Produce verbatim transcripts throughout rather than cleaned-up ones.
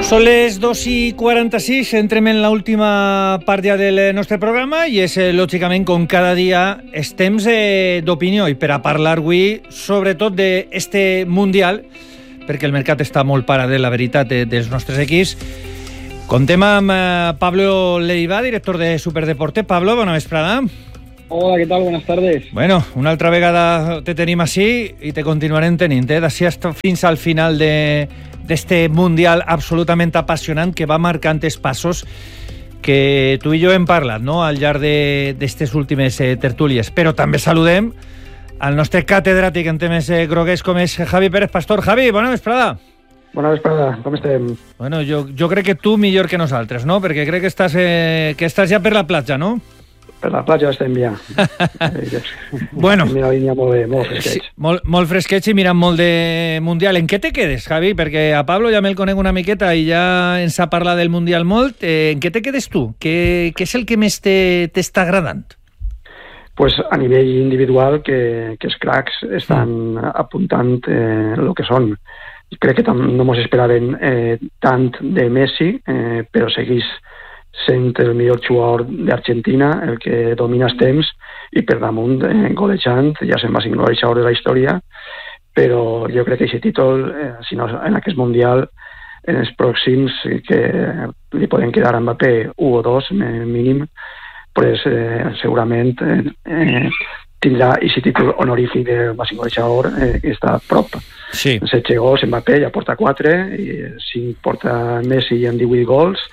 Són les dos i quaranta-sis, entrem en l'última part ja del nostre programa i és, lògicament, com cada dia, els temps eh, d'opinió i per a parlar avui, sobretot d'este Mundial, perquè el mercat està molt parat, la veritat, de, dels nostres equips. Contem amb eh, Pablo Leiva, director de Superdeporte. Pablo, bona vesprada. Hola, ¿qué tal? Buenas tardes. Bueno, una altra vegada te tenim així i te continuarem tenint, eh? d'ací fins al final de d'este Mundial absolutament apassionant que va marcant els passos que tu i jo hem parlat, no?, al llarg d'estes últimes eh, tertúlies. Però també saludem al nostre catedràtic en temes eh, groguers com és Javi Pérez Pastor. Javi, bona vesprada. Bona vesprada, com estem? Bueno, jo, jo crec que tu millor que nosaltres, no?, perquè crec que estàs, eh, que estàs ja per la platja, no? Per la platja estem ja. Bueno. Mira la línia molt bé, molt fresquets. Sí, molt, molt fresquets i mirant molt de Mundial. En què te quedes, Javi? Perquè a Pablo ja me'l conec una miqueta i ja ens ha parlat del Mundial molt. Eh, en què te quedes tu? Què, què és el que més t'està agradant? Pues a nivell individual que, que els cracs estan mm. apuntant eh, el que són. Crec que tam, no mos esperaven eh, tant de Messi, eh, però seguís sent el millor jugador d'Argentina, el que domina els temps, i per damunt eh, golejant, ja se'n va ser golejador de la història, però jo crec que aquest títol, eh, si no en aquest Mundial, en els pròxims, que li poden quedar a Mbappé un o dos, mínim, pues, eh, segurament eh, eh, tindrà aquest títol honorífic de màxim golejador eh, que està a prop. Sí. setze gols, Mbappé ja porta quatre, i cinc porta Messi amb divuit gols,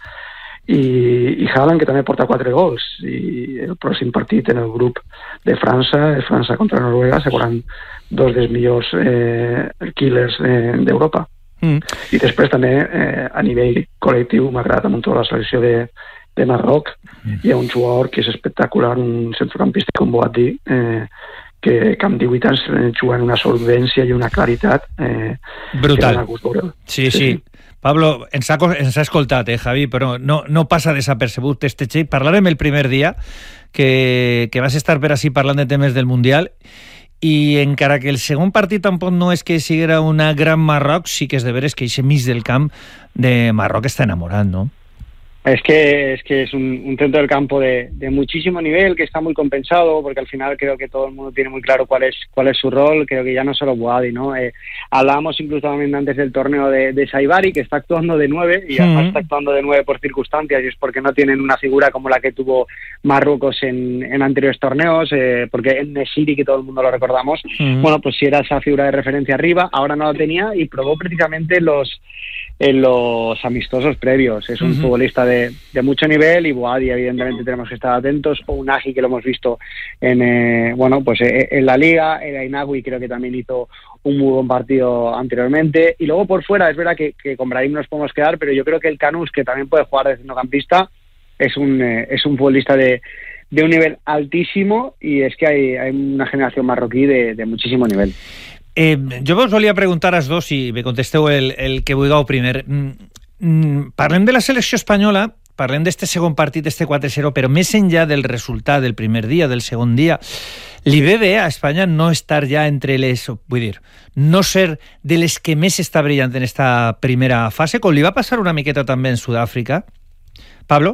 i, i Haaland, que també porta quatre gols, i el pròxim partit en el grup de França, el França contra Noruega, seran dos dels millors eh, killers eh, d'Europa. Mm. I després també eh, a nivell col·lectiu m'agrada molt la selecció de, de Marroc. Mm. Hi ha un jugador que és espectacular, un centrocampista com Boadí, eh, que, que amb divuit anys juga en una solvència i una claritat eh, brutal. Que dona gust veure. Sí, sí. sí. Pablo, ens ha, ens ha escoltat, eh, Javi, però no, no passa desapercebut este xip. Parlarem el primer dia que, que vas estar per així parlant de temes del Mundial i encara que el segon partit tampoc no és que siguera una gran Marroc, sí que és de veres que aquest mig del camp de Marroc està enamorat, no? Es que es que es un, un centro del campo de, de muchísimo nivel, que está muy compensado, porque al final creo que todo el mundo tiene muy claro cuál es cuál es su rol. Creo que ya no solo Boadi, ¿no? Eh, hablábamos incluso también antes del torneo de, de Saibari, que está actuando de nueve, y además uh-huh. está actuando de nueve por circunstancias, y es porque no tienen una figura como la que tuvo Marruecos en, en anteriores torneos, eh, porque en Nesiri, que todo el mundo lo recordamos, uh-huh. bueno, pues si era esa figura de referencia arriba, ahora no la tenía, y probó precisamente los en los amistosos previos. Es un uh-huh. futbolista de, de mucho nivel, y Boadi evidentemente tenemos que estar atentos, o Unagi, que lo hemos visto en eh, bueno pues eh, en la Liga, el Ainawi creo que también hizo un muy buen partido anteriormente, y luego por fuera es verdad que, que con Brahim nos podemos quedar, pero yo creo que el Canús, que también puede jugar de centrocampista, es un eh, es un futbolista de de un nivel altísimo, y es que hay, hay una generación marroquí de, de muchísimo nivel. Eh, jo vos volia preguntar als dos i me contesteu el, el que vulgueu primer. Mm, mm, parlem de la selecció espanyola, parlem d'este segon partit, este quatre zero, però més enllà del resultat del primer dia, del segon dia, li ve bé a Espanya no estar ja entre les, vull dir, no ser de les que més està brillant en esta primera fase, com li va passar una miqueta també en Sud-àfrica? Pablo?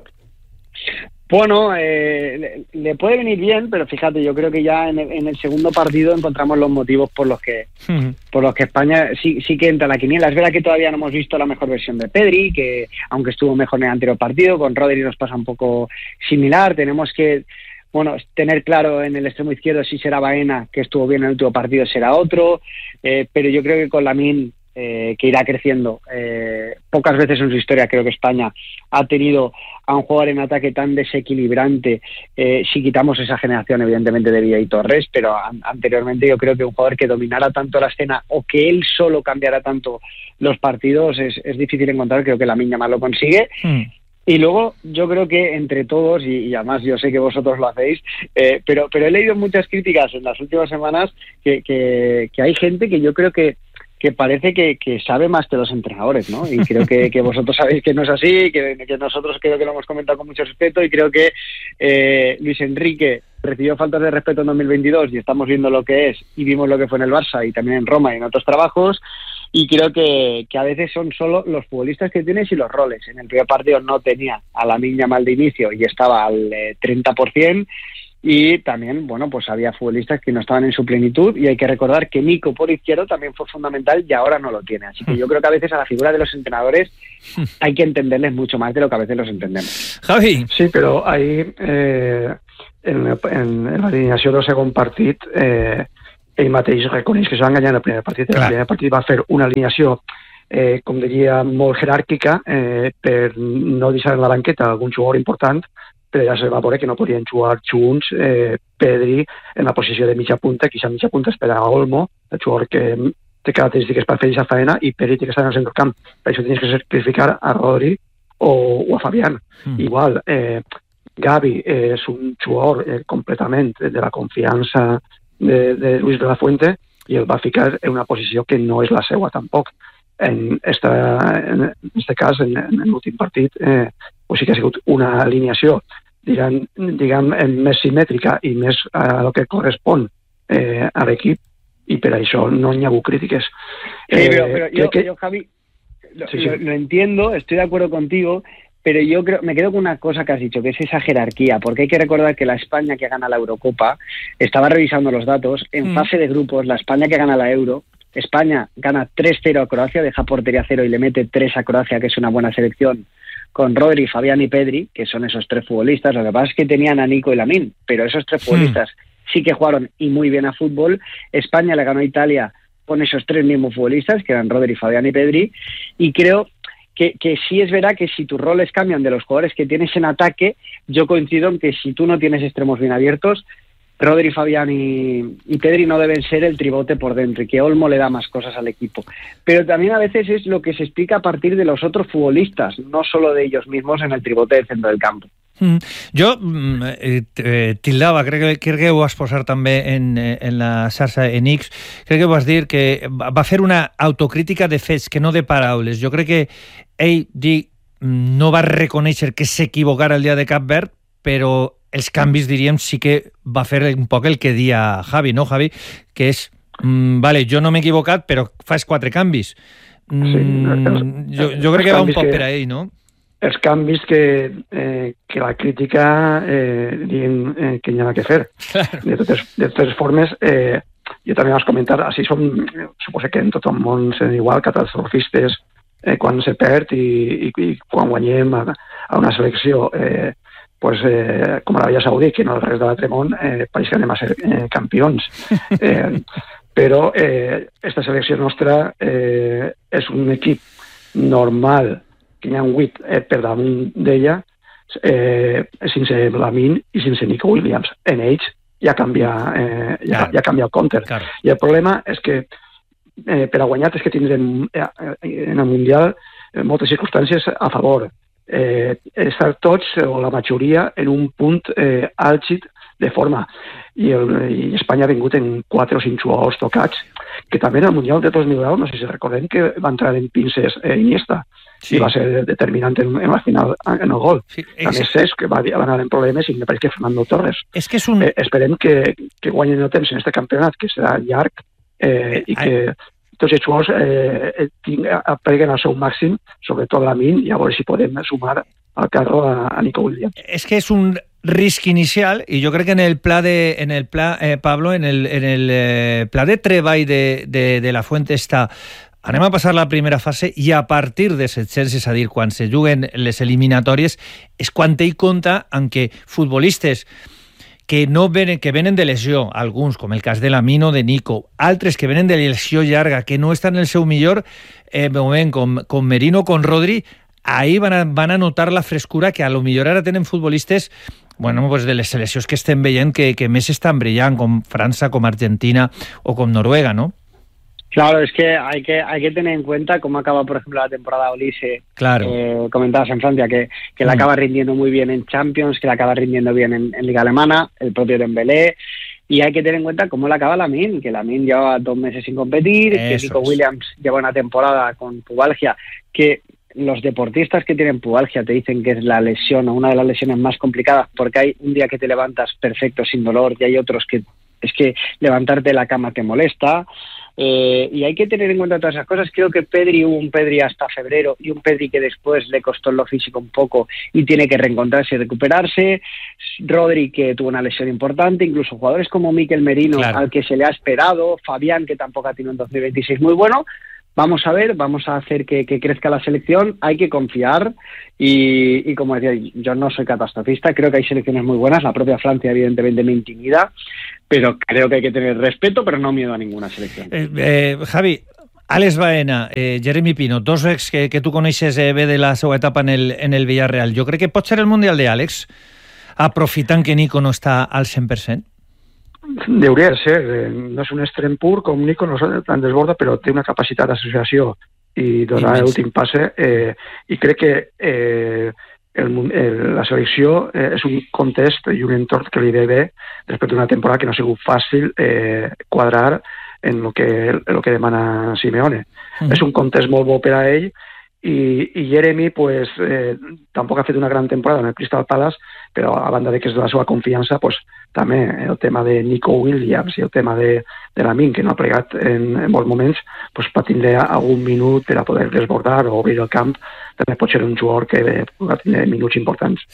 Bueno, eh, le, le puede venir bien, pero fíjate, yo creo que ya en el, en el segundo partido encontramos los motivos por los que uh-huh. por los que España sí, sí que entra a la quiniela. Es verdad que todavía no hemos visto la mejor versión de Pedri, que aunque estuvo mejor en el anterior partido, con Rodri nos pasa un poco similar. Tenemos que bueno tener claro en el extremo izquierdo si será Baena, que estuvo bien en el último partido, será otro, eh, pero yo creo que con Lamine, Eh, que irá creciendo. Eh, pocas veces en su historia creo que España ha tenido a un jugador en ataque tan desequilibrante, eh, si quitamos esa generación evidentemente de Villa y Torres, pero an- anteriormente yo creo que un jugador que dominara tanto la escena o que él solo cambiara tanto los partidos es, es difícil encontrar. Creo que Lamine Yamal lo consigue. Mm. Y luego yo creo que entre todos, y, y además yo sé que vosotros lo hacéis, eh, pero, pero he leído muchas críticas en las últimas semanas que, que, que hay gente que yo creo que que parece que, que sabe más que los entrenadores, ¿no? Y creo que, que vosotros sabéis que no es así, que, que nosotros creo que lo hemos comentado con mucho respeto, y creo que eh, Luis Enrique recibió faltas de respeto en dos mil veintidós y estamos viendo lo que es, y vimos lo que fue en el Barça y también en Roma y en otros trabajos, y creo que, que a veces son solo los futbolistas que tienes y los roles. En el primer partido no tenía a Lamine Yamal de inicio y estaba al eh, treinta por ciento, y también, bueno, pues había futbolistas que no estaban en su plenitud, y hay que recordar que Nico por izquierdo también fue fundamental y ahora no lo tiene. Así que yo creo que a veces a la figura de los entrenadores hay que entenderles mucho más de lo que a veces los entendemos. Javi. Sí, però ahir eh, en, en, en l'alineació del segon partit eh, ell mateix reconeix que s'ha enganyat en el primer partit. En el primer partit va fer una alineació eh, com diria, molt jeràrquica eh, per no deixar en la banqueta algun jugador important, però ja se va veure que no podien jugar junts eh, Pedri en la posició de mitja punta, que aquesta mitja punta espera a Olmo, el jugador que té característiques per fer aquesta faena, i Pedri té que estar en el centrocamp. Per això tenies que sacrificar a Rodri o, o a Fabián. Mm. Igual, eh, Gavi eh, és un jugador eh, completament de la confiança de, de Luis de la Fuente, i el va ficar en una posició que no és la seva tampoc. En este, en este cas, en, en l'últim partit, eh, pues sí que ha sigut una alineació diguem, diguem més simètrica i més a lo que correspon eh, a l'equip, i per això no hi ha hagut crítiques. Eh, sí, pero, pero yo, que... yo, Javi, lo, sí, sí. Lo, lo entiendo, estoy de acuerdo contigo, pero yo creo, me quedo con una cosa que has dicho, que es esa jerarquía, porque hay que recordar que la España que gana la Eurocopa, estaba revisando los datos, en mm. fase de grupos, la España que gana la Euro, España gana tres cero a Croacia, deja portería cero y le mete tres a Croacia, que es una buena selección, con Rodri, Fabián y Pedri, que son esos tres futbolistas. Lo que pasa es que tenían a Nico y Lamine, pero esos tres futbolistas sí, sí que jugaron y muy bien a fútbol. España le ganó a Italia con esos tres mismos futbolistas, que eran Rodri, Fabián y Pedri, y creo que, que sí es verdad que si tus roles cambian de los jugadores que tienes en ataque, yo coincido en que si tú no tienes extremos bien abiertos, Rodri, Fabián y, y Pedri no deben ser el tribote por dentro, y que Olmo le da más cosas al equipo. Pero también a veces es lo que se explica a partir de los otros futbolistas, no solo de ellos mismos en el tribote del centro del campo. Mm. Jo eh, eh, tildava, crec que, crec que ho vas posar també en, en la xarxa en X, crec que vas dir que va fer una autocrítica de fets, que no de paraules. Jo crec que ell di, no va reconèixer que s'equivocara el dia de Cap Verd, però els canvis, diríem, sí que va fer un poc el que dia Javi, no, Javi? Que és, mm, vale, jo no m'he equivocat, però fas quatre canvis. Mm, sí, els, jo, jo crec que va un poc que, per ahí, no? Els canvis que, eh, que la crítica eh, diguem eh, que hi ha que fer. Claro. De, totes, de totes formes, eh, jo també vas comentar, així som, suposo que en tot el món són igual, catastrofistes eh, quan se perd i, i, i quan guanyem a, a una selecció eh, pues, eh, com l'Aràbia Saudí, que no el res de l'altre món, eh, pareix que anem a ser eh, campions. Eh, però eh, esta selecció nostra eh, és un equip normal, que hi ha un vuit eh, per damunt d'ella, eh, sense Lamine i sense Nico Williams. En ells ja canvia, eh, ja, ja canvia el counter. Claro. I el problema és que eh, per a guanyar és que tindrem eh, en el Mundial eh, moltes circumstàncies a favor. Eh, estar tots, o la majoria, en un punt eh, àlgid de forma. I, el, I Espanya ha vingut en quatre o cinc jugadors tocats, que també en el Mundial de dos mil deu, no sé si recordem que va entrar en pinces eh, Iniesta, sí. I va ser determinant en, en la final, en el gol. Sí, és... També Cesc, que va, va anar en problemes, i me pareix que Fernando Torres. És que és un... eh, esperem que, que guanyen el temps en aquest campionat, que serà llarg, eh, i que tots els jugadors eh, apreguen al seu màxim, sobretot Lamine, i a veure si podem sumar al carro a, a Nico Williams. És que és un risc inicial, i jo crec que en el pla de, en el pla, eh, Pablo, en el, en el eh, pla de treball de, de, de la Fuente està, anem a passar la primera fase i a partir de set-cents, és a dir, quan se juguen les eliminatòries, és quan ell compta en què futbolistes que no venen, que venen de lesió, alguns, com el cas de Lamine o de Nico, altres que venen de lesió llarga, que no estan en el seu millor eh, moment, com, com Merino o com Rodri, ahí van a, van a notar la frescura que a lo millor ara tenen futbolistes, bueno, pues de les seleccions que estem veient que, que més estan brillant, com França, com Argentina o com Noruega, ¿no? Claro, es que hay que hay que tener en cuenta cómo acaba, por ejemplo, la temporada Olise. Claro. Eh, comentabas en Francia que, que mm. la acaba rindiendo muy bien en Champions, que la acaba rindiendo bien en, en Liga Alemana, el propio Dembélé. Y hay que tener en cuenta cómo la acaba Lamine, que Lamine lleva dos meses sin competir, Eso que Nico es. Williams lleva una temporada con pubalgia, que los deportistas que tienen pubalgia te dicen que es la lesión o una de las lesiones más complicadas, porque hay un día que te levantas perfecto, sin dolor, y hay otros que es que levantarte de la cama te molesta. Eh, y hay que tener en cuenta todas esas cosas. Creo que Pedri, hubo un Pedri hasta febrero y un Pedri que después le costó en lo físico un poco y tiene que reencontrarse y recuperarse. Rodri, que tuvo una lesión importante, incluso jugadores como Mikel Merino, claro, al que se le ha esperado, Fabián, que tampoco ha tenido un dos mil veintiséis muy bueno. Vamos a ver, vamos a hacer que, que crezca la selección, hay que confiar y, y como decía, yo no soy catastrofista, creo que hay selecciones muy buenas, la propia Francia evidentemente me intimida, pero creo que hay que tener respeto, pero no miedo a ninguna selección. Eh, eh, Javi, Àlex Baena, eh, Jeremy Pino, dos ex que, que tu coneixes eh, bé de la seva etapa en el, en el Villarreal, jo crec que pot ser el Mundial d'Àlex, aprofitant que Nico no està al cent per cent? Deuria ser, eh, no és un extrem pur com Nico, no tan desborda, però té una capacitat d'associació i donar l'últim passe, eh, i crec que eh, el, el, la selecció eh, és un context i un entorn que li ve bé després d'una temporada que no ha sigut fàcil eh, quadrar en el que, el que demana Simeone. Mm. És un context molt bo per a ell i, i Jeremy pues, eh, tampoc ha fet una gran temporada en el Crystal Palace, però a banda de que és de la seva confiança, pues, també el tema de Nico Williams i el tema de, de Lamine, que no ha plegat en, en molts moments, pues, per tindre algun minut per a poder desbordar o obrir el camp, també pot ser un jugador que va tindre minuts importants.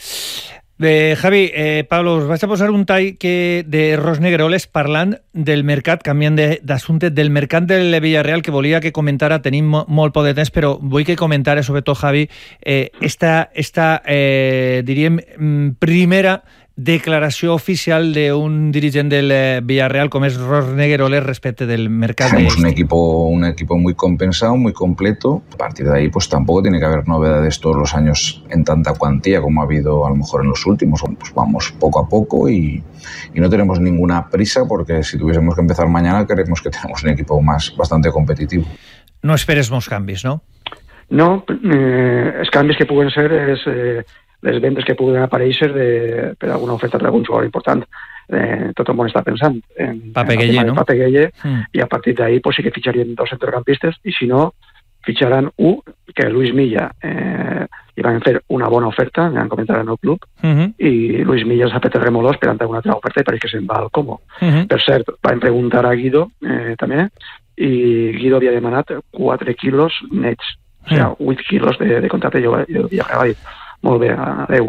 Bé, Javi, eh, Pablo, us vaig a posar un tall que de Ros Negreroles parlant del mercat, canviant d'assumpte, del mercat del Villarreal, que volia que comentara, tenim molt poc de temps, però vull que comentara, sobretot, Javi, eh, esta, esta eh, diríem, primera declaració oficial d'un dirigent del Villarreal com és Ros Negreroles respecte del mercat. Tenemos un equipo, un equipo muy compensado, muy completo. A partir de ahí, pues tampoco tiene que haber novedades todos los años en tanta cuantía como ha habido a lo mejor en los últimos. Pues vamos poco a poco y, y no tenemos ninguna prisa porque si tuviésemos que empezar mañana creemos que tenemos un equipo más bastante competitivo. No esperes molts canvis, no? No, eh, els canvis que puguen ser és... Eh, les vendes que puguen aparèixer de, per alguna oferta d'algun jugador important. Eh, tot el món està pensant en, Pape Gueye, no? Pape Gueye, mm. i a partir d'ahí pues, sí que fitxarien dos centrocampistes i si no, fitxaran un, que Luis Milla eh, li van fer una bona oferta, me han comentat en el club, mm-hmm. i Luis Milla s'ha fet el remolós per entrar una altra oferta i pareix que se'n va al Como. Mm-hmm. Per cert, van preguntar a Guido eh, també, i Guido havia demanat quatre quilos nets, mm. o sigui, vuit quilos de, de contracte, jo, jo, jo havia dit molt bé, adeu.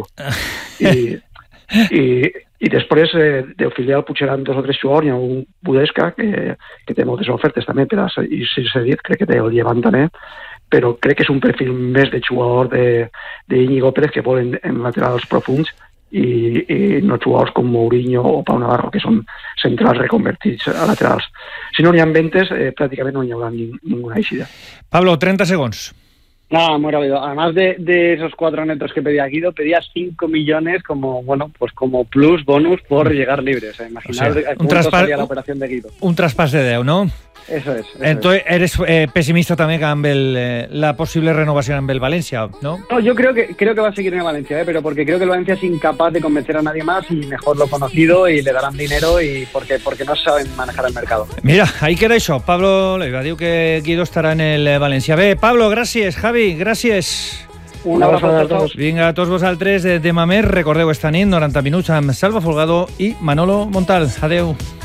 I, i, i després eh, del filial pujaran dos o tres jugadors, hi ha un Budesca que, que té moltes ofertes també, per a, i si s'ha dit, crec que té el Llevant també, però crec que és un perfil més de jugador d'Iñigo Pérez que volen en laterals profuns i, i no jugadors com Mourinho o Pau Navarro, que són centrals reconvertits a laterals. Si no n'hi ha ventes, eh, pràcticament no hi haurà ni, ninguna eixida. Pablo, treinta segons. Nada, muy rápido. Además de, de esos cuatro netos que pedía Guido, pedía cinco millones como, bueno, pues como plus, bonus por llegar libre. O sea, imaginar o sea, un traspas, la operación de Guido. Un traspàs de deu, ¿no? Eso es. Eso Entonces, es. eres eh, pesimista también amb el, eh, la posible renovación amb el Valencia, ¿no? No, yo creo que creo que va a seguir en el Valencia, ¿eh? Pero porque creo que el Valencia es incapaz de convencer a nadie más y mejor lo conocido y le darán dinero y porque porque no saben manejar el mercado. Mira, ahí queda això. Pablo Leiva diu que Guido estarà en el Valencia. Bé, Pablo, gràcies. Javi, gràcies. Un abrazo a tots. Vinga, a tots vosaltres de demà més. Recordeu esta nit, noranta minuts amb Salva Folgado i Manolo Montal. Adeu.